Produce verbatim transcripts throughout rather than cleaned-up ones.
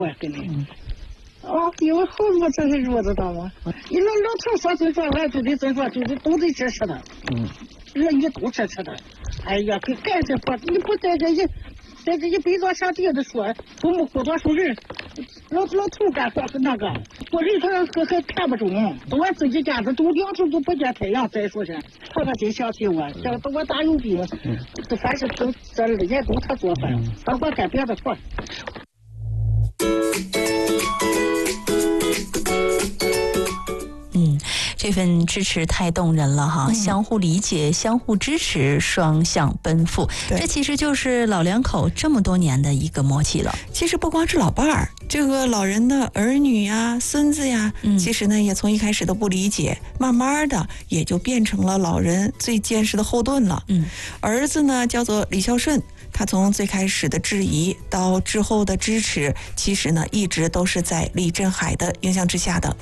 我给你。哦，因为后面这些日子道吗？你那老头说嘴说来就得嘴说就得都得这吃的，嗯，人家都这吃的。哎呀，给盖这活，你不在这一在这一辈子上地的说，父母过多少人，老老头干活是那个，我人他还还看不中，都我自己家子都两头都不见太阳，再说是，他可真相信我，这个我大有病，这凡是都这二年都他做饭，他我干别的活。 嗯，这份支持太动人了哈、嗯！相互理解、相互支持、双向奔赴，这其实就是老两口这么多年的一个默契了。 其实不光是老伴儿，这个老人的儿女呀、孙子呀，嗯、其实呢也从一开始都不理解，慢慢的也就变成了老人最坚实的后盾了。嗯，儿子呢叫做李孝顺。他从最开始的质疑到之后的支持，其实呢一直都是在李振海的影响之下的。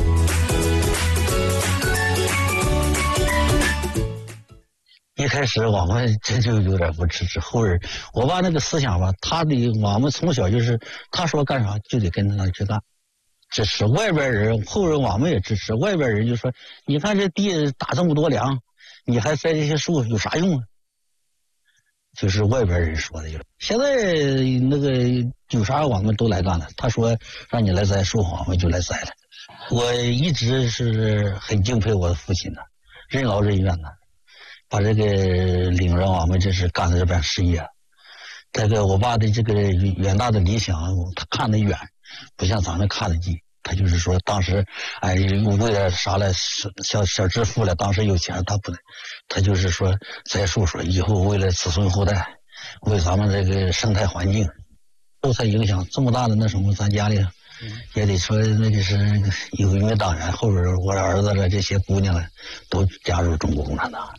一开始我们真就有点不支持，后人我爸那个思想吧，他的我们从小就是他说干啥就得跟他去干，支持外边人，后人我们也支持，外边人就说你看这地打这么多粮，你还栽这些树有啥用啊？就是外边人说的，现在那个有啥我们都来干了。他说让你来栽树，我们就来栽了。我一直是很敬佩我的父亲的，任劳任怨的，把这个领让我们这是干的这番事业。这个我爸的这个远大的理想，他看得远，不像咱们看得近。他就是说，当时，哎，为了啥了，小小致富了，当时有钱，他不能，他就是说，栽树说以后为了子孙后代，为咱们这个生态环境，受他影响这么大的那什么，咱家里也得说那个是有一名党员，后边我儿子了这些姑娘了，都加入中国共产党。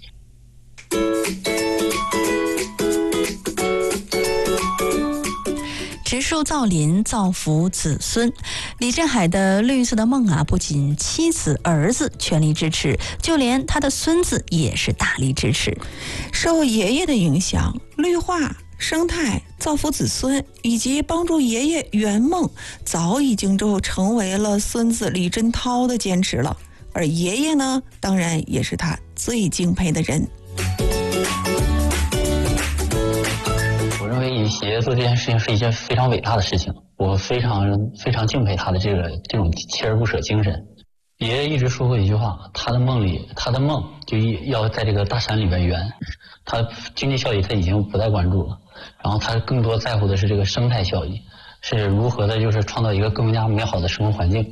植树造林，造福子孙。李振海的绿色的梦啊，不仅妻子儿子全力支持，就连他的孙子也是大力支持。 受爷爷的影响，绿化、生态、造福子孙以及帮助爷爷圆梦，早已经就成为了孙子李振涛的坚持了。而爷爷呢，当然也是他最敬佩的人。 我认为爷爷做这件事情是一件非常伟大的事情，我非常非常敬佩他的这个这种锲而不舍精神。爷爷一直说过一句话，他的梦里，他的梦就要在这个大山里边圆。他经济效益他已经不再关注了，然后他更多在乎的是这个生态效益，是如何的，就是创造一个更加美好的生活环境。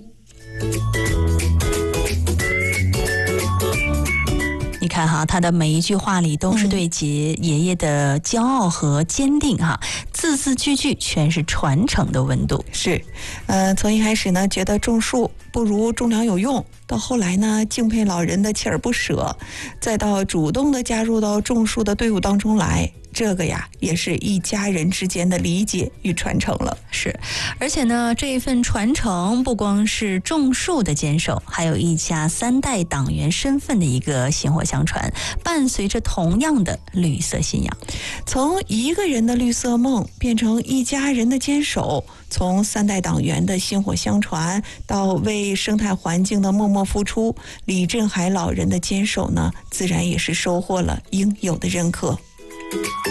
你看哈，他的每一句话里都是对爷爷爷的骄傲和坚定哈，字字句句全是传承的温度。 是，呃，从一开始呢觉得种树不如种粮有用，到后来呢敬佩老人的锲而不舍，再到主动的加入到种树的队伍当中来。这个呀，也是一家人之间的理解与传承了。 是，而且呢，这一份传承不光是种树的坚守，还有一家三代党员身份的一个薪火相传，伴随着同样的绿色信仰。 从一个人的绿色梦变成一家人的坚守，从三代党员的薪火相传到为生态环境的默默付出，李振海老人的坚守呢，自然也是收获了应有的认可。